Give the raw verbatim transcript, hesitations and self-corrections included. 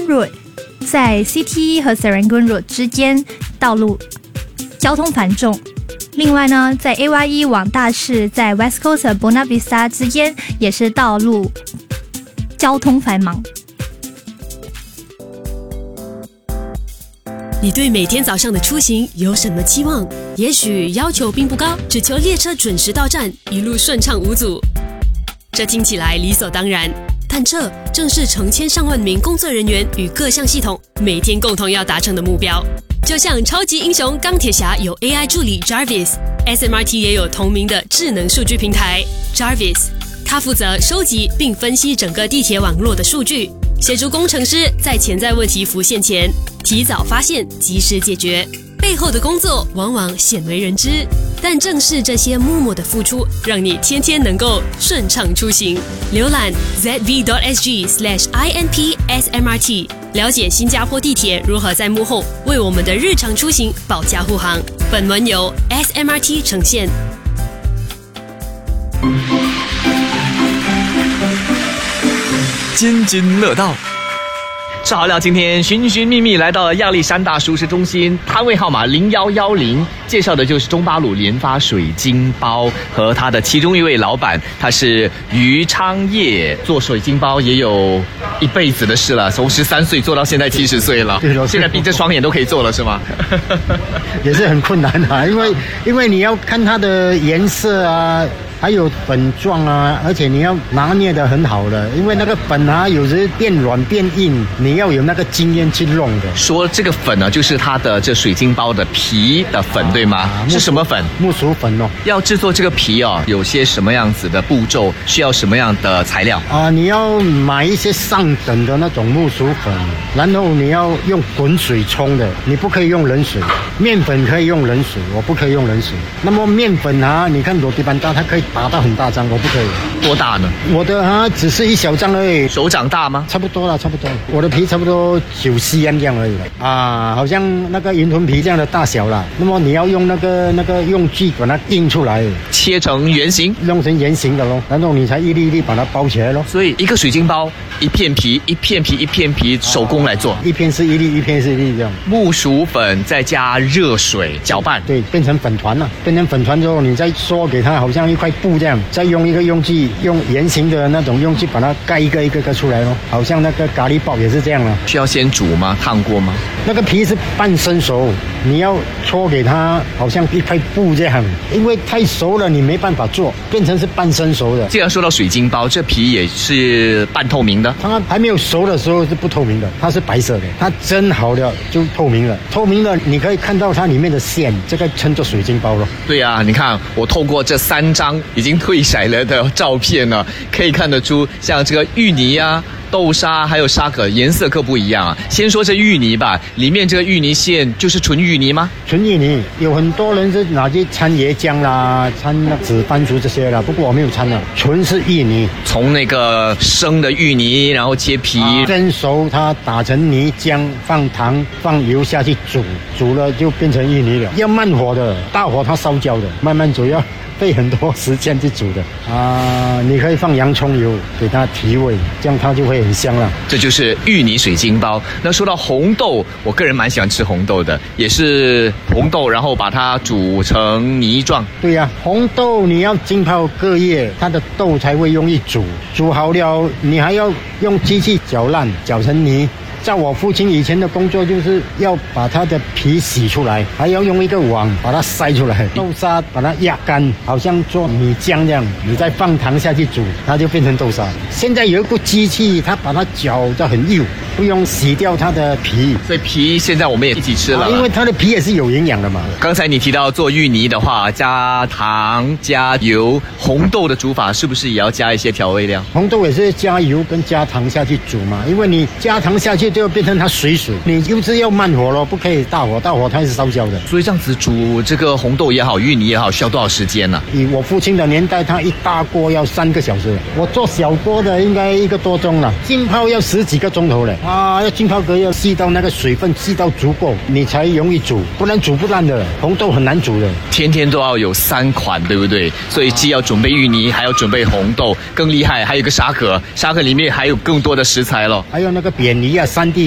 Road， 在 C T 和 Serangoon Road 之间道路交通繁重。另外呢，在 A Y E 往大市在 West Coast 和 Buona Vista 之间也是道路交通繁忙。 你对每天早上的出行有什么期望？也许要求并不高，只求列车准时到站，一路顺畅无阻。这听起来理所当然，但这正是成千上万名工作人员与各项系统每天共同要达成的目标。就像超级英雄钢铁侠有 A I 助理 Jarvis，S M R T 也有同名的智能数据平台 Jarvis， 它负责收集并分析整个地铁网络的数据，协助工程师在潜在问题浮现前提早发现，及时解决。背后的工作往往鲜为人知，但正是这些默默的付出，让你天天能够顺畅出行。浏览 z v dot s g slash i n p s m r t， 了解新加坡地铁如何在幕后为我们的日常出行保驾护航。本文由 S M R T 呈现。 津津乐道。赵豪亮今天寻寻觅觅来到了亚历山大熟食中心，摊位号码零一一零，介绍的就是中巴鲁联发水晶包和他的其中一位老板，他是余昌业，做水晶包也有一辈子的事了，从十三岁做到现在七十岁了，现在闭着双眼都可以做了是吗？ 也是很困难啊，因为因为你要看它的颜色啊，还有粉状啊，而且你要拿捏得很好的，因为那个粉啊有时变软变硬，你要有那个经验去弄的。 说这个粉呢，就是它的这水晶包的皮的粉，啊、对吗？啊、是什么粉？ 木薯粉哦。 要制作这个皮哦，有些什么样子的步骤？需要什么样的材料？ 啊，你要买一些上等的那种木薯粉，然后你要用滚水冲的，你不可以用冷水。面粉可以用冷水，我不可以用冷水。那么面粉啊，你看裸地板大，它可以打到很大张，我不可以。 多大呢？ 我的啊，只是一小张而已。 手掌大吗？ 差不多了，差不多。我的皮差不多九 C M 这样而已了啊，好像那个云吞皮这样的大小了。那么你要用那个那个用锯把它印出来， 切成圆形， 弄成圆形的咯，然后你才一粒一粒把它包起来咯。 所以一个水晶包，一片皮，一片皮，一片皮，手工来做， 啊、一片是一粒，一片是一粒这样。 木薯粉再加热水搅拌， 对，变成粉团了。变成粉团之后，你再缩给它，好像一块布这样，再用一个用具，用圆形的那种用具把它盖一个一个个出来咯。好像那个咖喱包也是这样了。 需要先煮吗？烫过吗？ 那个皮是半生熟，你要搓给它，好像一块布这样，因为太熟了你没办法做，变成是半生熟的。 既然说到水晶包，这皮也是半透明的。 它还没有熟的时候是不透明的，它是白色的。它蒸好了就透明了，透明了你可以看到它里面的馅，这个称作水晶包了。 对啊，你看我透过这三张已经褪色了的照片呢，可以看得出像这个芋泥啊、豆沙还有沙葛颜色各不一样啊。先说这芋泥吧，里面这个芋泥馅就是纯芋泥吗？ 纯芋泥，有很多人是拿去掺椰浆啦、掺紫番薯这些啦，不过我没有掺了，纯是芋泥。 从那个生的芋泥，然后切皮， 啊、蒸熟它打成泥浆，放糖放油下去煮，煮了就变成芋泥了。要慢火的，大火它烧焦的，慢慢煮要费很多时间去煮的啊！你可以放洋葱油给它提味，这样它就会很香了。 这就是芋泥水晶包。那说到红豆，我个人蛮喜欢吃红豆的，也是红豆，然后把它煮成泥状。 对呀、啊，红豆你要浸泡个月，它的豆才会容易煮。煮好了，你还要用机器搅烂，搅成泥。在我父亲以前的工作就是要把它的皮洗出来，还要用一个网把它筛出来，豆沙把它压干，好像做米浆这样，你再放糖下去煮，它就变成豆沙。现在有一部机器，它把它搅得很幼，不用洗掉它的皮， 所以皮现在我们也一起吃了、啊， 因为它的皮也是有营养的嘛。 刚才你提到做芋泥的话，加糖加油，红豆的煮法是不是也要加一些调味料？ 红豆也是加油跟加糖下去煮嘛，因为你加糖下去就变成它水水，你就是要慢火咯，不可以大火，大火它是烧焦的。 所以这样子煮这个红豆也好，芋泥也好，需要多少时间呢、啊？ 以我父亲的年代，他一大锅要三个小时，我做小锅的应该一个多钟了，浸泡要十几个钟头嘞。啊，要浸泡个要吸到那个水分，吸到足够，你才容易煮，不然煮不烂的。红豆很难煮的， 天天都要有三款，对不对？所以既要准备芋泥，还要准备红豆，更厉害还有一个沙葛，沙葛里面还有更多的食材咯， 还有那个扁梨啊、山地。